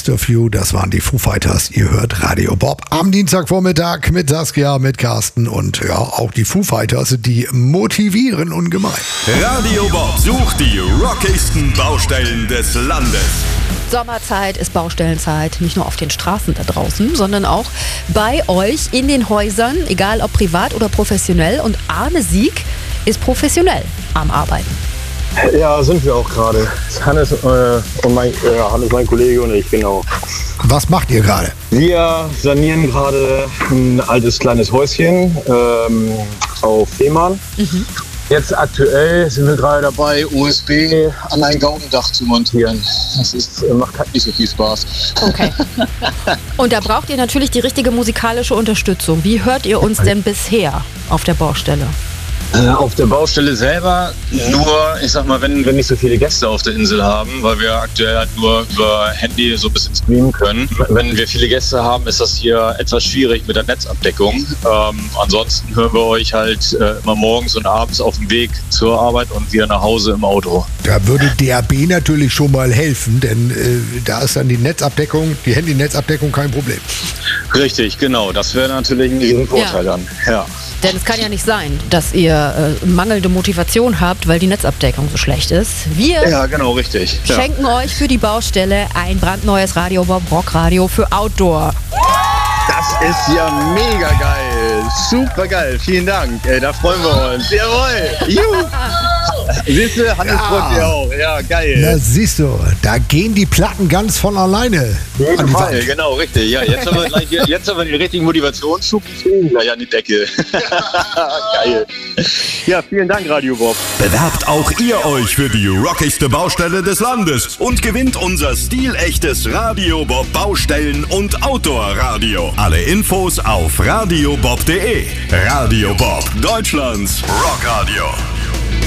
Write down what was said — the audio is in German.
Best of You, das waren die Foo Fighters. Ihr hört Radio Bob am Dienstagvormittag mit Saskia, mit Carsten und ja, auch die Foo Fighters, die motivieren ungemein. Radio Bob sucht die rockigsten Baustellen des Landes. Sommerzeit ist Baustellenzeit, nicht nur auf den Straßen da draußen, sondern auch bei euch in den Häusern, egal ob privat oder professionell. Und Arne Sieg ist professionell am Arbeiten. Ja, sind wir auch gerade. Hannes, Hannes, mein Kollege und ich, genau. Was macht ihr gerade? Wir sanieren gerade ein altes kleines Häuschen auf Fehmarn. Jetzt aktuell sind wir gerade dabei, USB an ein Gaubendach zu montieren. Das macht nicht so viel Spaß. Okay. Und da braucht ihr natürlich die richtige musikalische Unterstützung. Wie hört ihr uns denn bisher auf der Baustelle? Auf der Baustelle selber nur, ich sag mal, wenn nicht so viele Gäste auf der Insel haben, weil wir aktuell halt nur über Handy so ein bisschen streamen können. Wenn wir viele Gäste haben, ist das hier etwas schwierig mit der Netzabdeckung. Ansonsten hören wir euch halt immer morgens und abends auf dem Weg zur Arbeit und wieder nach Hause im Auto. Da würde DAB natürlich schon mal helfen, denn da ist dann die Netzabdeckung, die Handy-Netzabdeckung kein Problem. Richtig, genau. Das wäre natürlich ein riesen Vorteil dann. Ja. Denn es kann ja nicht sein, dass ihr mangelnde Motivation habt, weil die Netzabdeckung so schlecht ist. Wir Ja, genau, richtig. Ja. schenken euch für die Baustelle ein brandneues Radio Bob Rockradio für Outdoor. Das ist ja mega geil. Super geil. Vielen Dank. Da freuen wir uns. Jawohl. Juhu. Siehst du, Hannes freut sich auch. Ja, geil. Na siehst du, da gehen die Platten ganz von alleine an die Wand. Genau, richtig. Ja, jetzt haben wir den richtigen Motivationsschub gleich an die Decke. Geil. Ja, vielen Dank, Radio Bob. Bewerbt auch ihr euch für die rockigste Baustelle des Landes und gewinnt unser stilechtes Radio Bob Baustellen- und Outdoor-Radio. Alle Infos auf radiobob.de. Radio Bob, Deutschlands Rockradio.